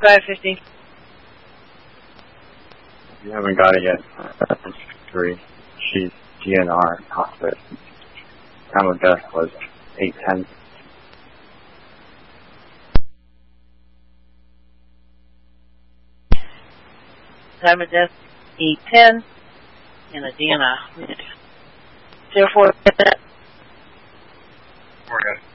550. You haven't got it yet. 3. She's DNR hospice. Time of death was 8:10. Time of death 8:10 in a DNR. 04. We're good.